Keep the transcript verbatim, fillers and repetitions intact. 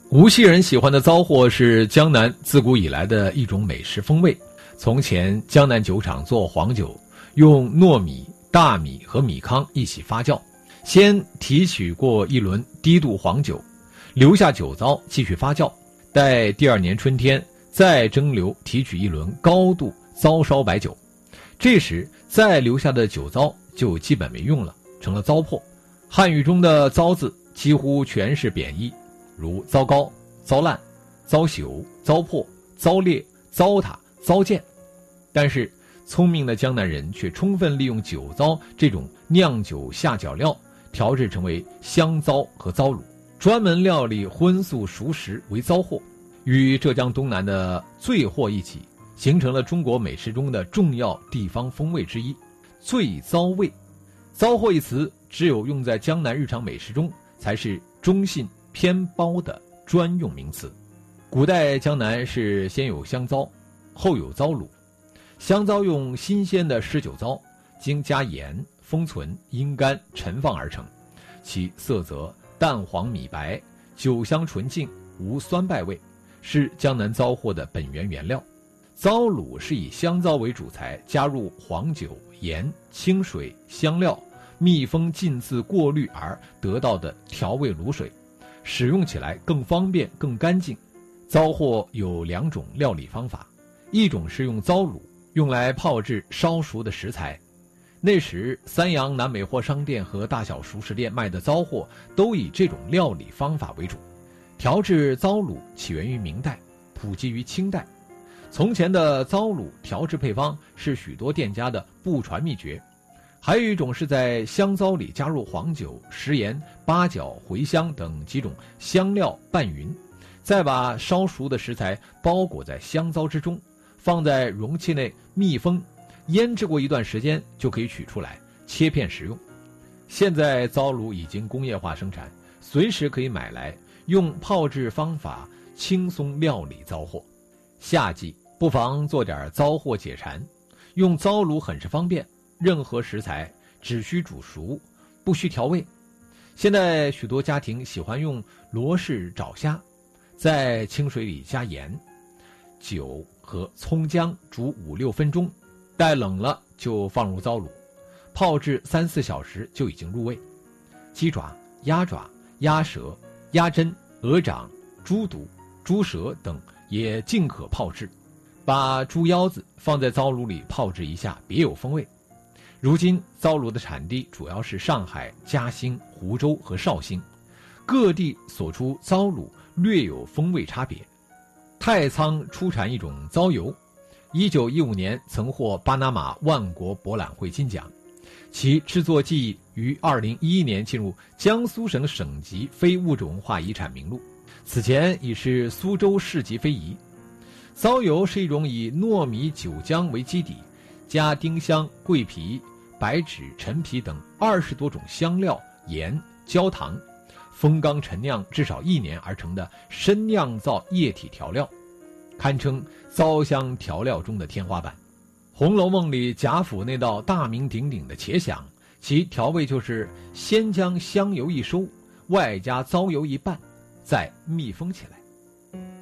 无锡人喜欢的糟货是江南自古以来的一种美食风味。从前江南酒厂做黄酒，用糯米、大米和米糠一起发酵，先提取过一轮低度黄酒，留下酒糟继续发酵，待第二年春天再蒸馏提取一轮高度糟烧白酒，这时再留下的酒糟就基本没用了，成了糟粕。汉语中的糟字几乎全是贬义，如糟糕、糟烂、糟朽、糟粕、糟劣、糟蹋、糟践。但是聪明的江南人却充分利用酒糟这种酿酒下脚料，调制成为香糟和糟卤，专门料理荤素熟食为糟货，与浙江东南的醉货一起，形成了中国美食中的重要地方风味之一——醉糟味。糟货一词只有用在江南日常美食中，才是中性偏褒的专用名词。古代江南是先有香糟，后有糟卤。香糟用新鲜的湿酒糟，经加盐、封存、阴干、陈放而成，其色泽淡黄米白，酒香纯净，无酸败味，是江南糟货的本源原料。糟卤是以香糟为主材，加入黄酒、盐、清水、香料，密封浸渍过滤而得到的调味卤水，使用起来更方便更干净。糟货有两种料理方法，一种是用糟卤，用来泡制烧熟的食材。那时三阳南北货商店和大小熟食店卖的糟货都以这种料理方法为主。调制糟卤起源于明代，普及于清代。从前的糟卤调制配方是许多店家的不传秘诀。还有一种是在香糟里加入黄酒、食盐、八角、茴香等几种香料拌匀，再把烧熟的食材包裹在香糟之中，放在容器内密封，腌制过一段时间就可以取出来切片食用。现在糟卤已经工业化生产，随时可以买来，用泡制方法轻松料理糟货。夏季不妨做点糟货解馋，用糟卤很是方便，任何食材只需煮熟，不需调味。现在许多家庭喜欢用罗氏爪虾，在清水里加盐、酒和葱姜煮五六分钟，待冷了就放入糟卤，泡制三四小时就已经入味。鸡爪、鸭爪、鸭舌、鸭胗、鹅掌、猪肚、猪舌等也尽可泡制，把猪腰子放在糟卤里泡制一下，别有风味。如今糟卤的产地主要是上海、嘉兴、湖州和绍兴，各地所出糟卤略有风味差别。太仓出产一种糟油，一九一五年曾获巴拿马万国博览会金奖，其制作技艺于二零一一年进入江苏省省级非物质文化遗产名录，此前已是苏州市级非遗。糟油是一种以糯米酒浆为基底，加丁香、桂皮、白芷、陈皮等二十多种香料、盐、焦糖，风缸陈酿至少一年而成的深酿造液体调料，堪称糟香调料中的天花板。《红楼梦》里贾府那道大名鼎鼎的茄鲞，其调味就是先将香油一收，外加糟油一拌，再密封起来。